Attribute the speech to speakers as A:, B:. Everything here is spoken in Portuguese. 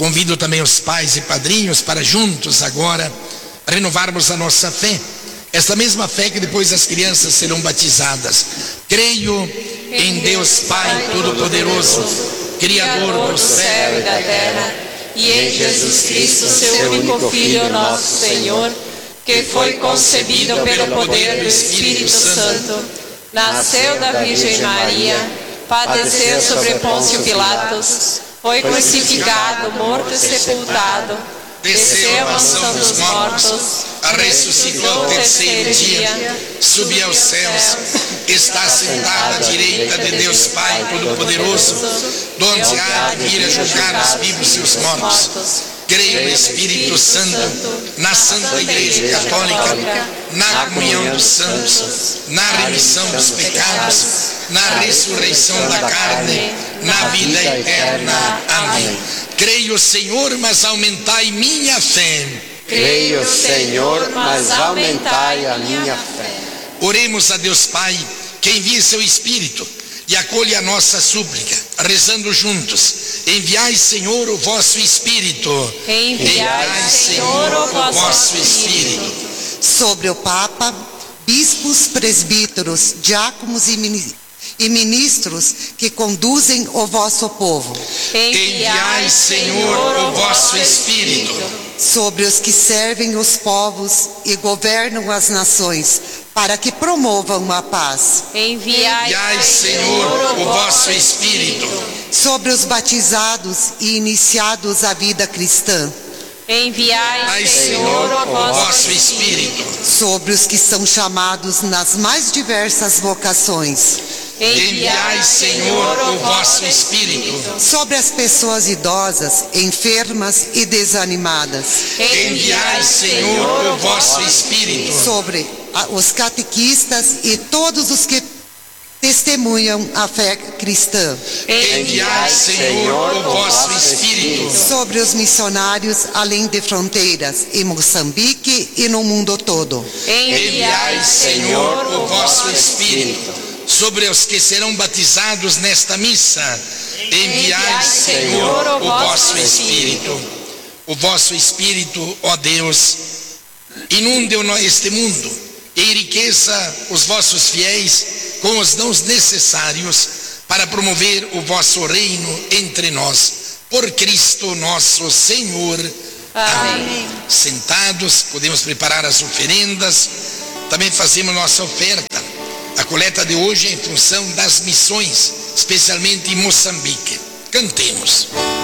A: Convido também os pais e padrinhos para juntos agora renovarmos a nossa fé. Esta mesma fé que depois as crianças serão batizadas. Creio em Deus Pai Todo-Poderoso, Criador do céu e da terra, e em Jesus Cristo, seu único Filho, nosso Senhor, que foi concebido pelo poder do Espírito Santo, nasceu da Virgem Maria, padeceu sobre Pôncio Pilatos, foi crucificado, morto e sepultado, desceu à mansão dos mortos, ressuscitou ao terceiro dia, subiu aos céus, está sentado à direita de Deus Pai Todo-Poderoso, donde há de vir a julgar os vivos e os mortos. Creio no Espírito Santo, na Santa Igreja Católica, na comunhão dos santos, na remissão dos pecados, na ressurreição da carne, na vida eterna. Amém. Creio, Senhor, mas aumentai minha fé.
B: Creio, Senhor, mas aumentai a minha fé.
A: Oremos a Deus Pai, que envie seu Espírito e acolhe a nossa súplica, rezando juntos. Enviai, Senhor, o vosso Espírito.
C: Enviai,
A: Senhor, o vosso Espírito.
D: Sobre o Papa, bispos, presbíteros, diáconos e ministros que conduzem o vosso povo.
A: Enviai, Senhor, o vosso Espírito.
D: Sobre os que servem os povos e governam as nações, para que promovam a paz.
C: Enviai,
A: Senhor, o vosso Espírito.
D: Sobre os batizados e iniciados à vida cristã.
C: Enviai,
A: Senhor, o vosso Espírito.
D: Sobre os que são chamados nas mais diversas vocações.
A: Enviai, Senhor, o vosso Espírito.
D: Sobre as pessoas idosas, enfermas e desanimadas.
A: Enviai, Senhor, o vosso Espírito.
D: Sobre os catequistas e todos os que testemunham a fé cristã.
A: Enviai, Senhor, o vosso Espírito.
D: Sobre os missionários além de fronteiras, em Moçambique e no mundo todo.
A: Enviai, Senhor, o vosso Espírito. Sobre os que serão batizados nesta missa, enviai, Senhor, o vosso Espírito. O vosso Espírito, ó Deus, inunde este mundo e enriqueça os vossos fiéis com os dons necessários para promover o vosso reino entre nós. Por Cristo nosso Senhor. Amém. Sentados, podemos preparar as oferendas. Também fazemos nossa oferta. A coleta de hoje é em função das missões, especialmente em Moçambique. Cantemos.